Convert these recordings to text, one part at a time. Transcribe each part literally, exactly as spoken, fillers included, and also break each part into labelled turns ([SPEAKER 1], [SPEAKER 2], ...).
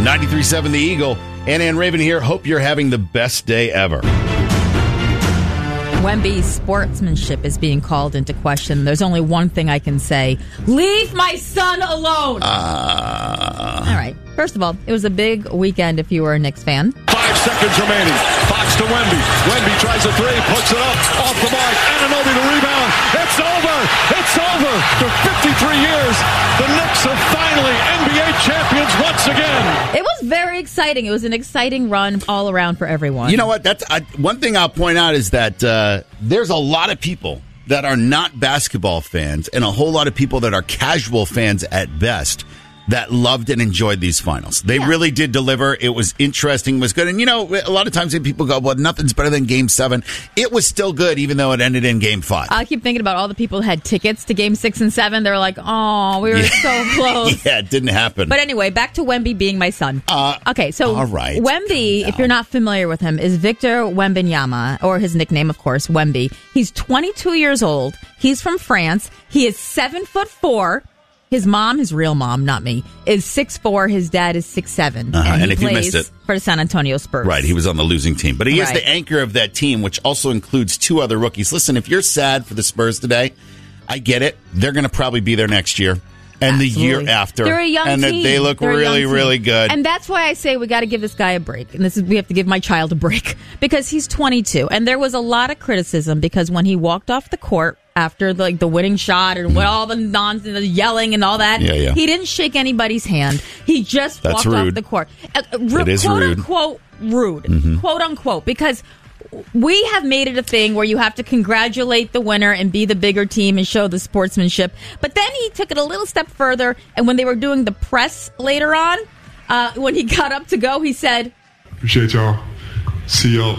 [SPEAKER 1] ninety-three point seven The Eagle. Anna and Raven here. Hope you're having the best day ever.
[SPEAKER 2] Wemby's sportsmanship is being called into question. There's only one thing I can say. Leave my son alone!
[SPEAKER 1] Uh...
[SPEAKER 2] All right. First of all, it was a big weekend if you were a Knicks fan.
[SPEAKER 3] Five seconds remaining. Fox to Wemby. Wemby tries a three, puts it up, off the mark. Anunoby the rebound. It's over! It's over! For fifty-three years, the Knicks are finally N B A champions once again.
[SPEAKER 2] It was very exciting. It was an exciting run all around for everyone.
[SPEAKER 1] You know what? That's I, one thing I'll point out is that uh, there's a lot of people that are not basketball fans and a whole lot of people that are casual fans at best that loved and enjoyed these finals. They yeah. really did deliver. It was interesting, was good. And, you know, a lot of times when people go, well, nothing's better than Game seven. It was still good, even though it ended in Game five.
[SPEAKER 2] I keep thinking about all the people who had tickets to Game six and seven. They're like, oh, we were
[SPEAKER 1] yeah.
[SPEAKER 2] so close.
[SPEAKER 1] yeah, it didn't happen.
[SPEAKER 2] But anyway, back to Wemby being my son.
[SPEAKER 1] Uh,
[SPEAKER 2] okay, so
[SPEAKER 1] all right.
[SPEAKER 2] Wemby, if you're not familiar with him, is Victor Wembanyama, or his nickname, of course, Wemby. He's twenty-two years old. He's from France. He is seven foot four. His mom, his real mom, not me, is six foot four. His dad is six foot seven.
[SPEAKER 1] Uh-huh.
[SPEAKER 2] And he
[SPEAKER 1] and if
[SPEAKER 2] plays
[SPEAKER 1] you missed it,
[SPEAKER 2] for the San Antonio Spurs.
[SPEAKER 1] Right, he was on the losing team. But he is
[SPEAKER 2] right.
[SPEAKER 1] the anchor of that team, which also includes two other rookies. Listen, if you're sad for the Spurs today, I get it. They're going to probably be there next year. And
[SPEAKER 2] Absolutely.
[SPEAKER 1] the year after.
[SPEAKER 2] They're a young
[SPEAKER 1] and
[SPEAKER 2] team.
[SPEAKER 1] they look
[SPEAKER 2] They're
[SPEAKER 1] really, really good.
[SPEAKER 2] And that's why I say we got to give this guy a break. And this is we have to give my child a break. Because he's twenty-two. And there was a lot of criticism because when he walked off the court after the, like the winning shot and with all the nonsense, the yelling and all that,
[SPEAKER 1] yeah, yeah.
[SPEAKER 2] he didn't shake anybody's hand. He just
[SPEAKER 1] that's
[SPEAKER 2] walked
[SPEAKER 1] rude.
[SPEAKER 2] off the court. Uh, r-
[SPEAKER 1] it is
[SPEAKER 2] quote
[SPEAKER 1] rude.
[SPEAKER 2] unquote rude.
[SPEAKER 1] Mm-hmm.
[SPEAKER 2] Quote unquote. Because we have made it a thing where you have to congratulate the winner and be the bigger team and show the sportsmanship. But then he took it a little step further, and when they were doing the press later on, uh, when he got up to go, he said,
[SPEAKER 4] appreciate y'all. See y'all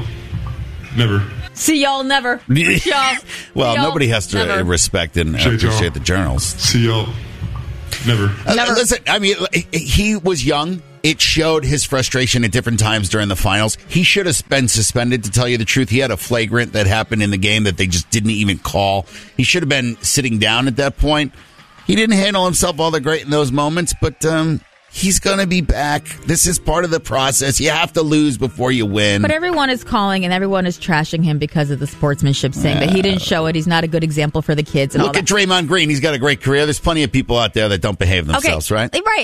[SPEAKER 4] never.
[SPEAKER 2] See y'all never. Y'all.
[SPEAKER 1] well,
[SPEAKER 2] y'all
[SPEAKER 1] nobody has to
[SPEAKER 2] never.
[SPEAKER 1] respect and
[SPEAKER 4] appreciate,
[SPEAKER 1] appreciate
[SPEAKER 4] y'all.
[SPEAKER 1] the journals.
[SPEAKER 4] See y'all never.
[SPEAKER 1] Uh, listen, I mean, he was young. It showed his frustration at different times during the finals. He should have been suspended, to tell you the truth. He had a flagrant that happened in the game that they just didn't even call. He should have been sitting down at that point. He didn't handle himself all that great in those moments, but um, he's going to be back. This is part of the process. You have to lose before you win.
[SPEAKER 2] But everyone is calling and everyone is trashing him because of the sportsmanship, saying yeah. that he didn't show it. He's not a good example for the kids. And
[SPEAKER 1] Look
[SPEAKER 2] all that.
[SPEAKER 1] at Draymond Green. He's got a great career. There's plenty of people out there that don't behave themselves,
[SPEAKER 2] okay.
[SPEAKER 1] right?
[SPEAKER 2] Right.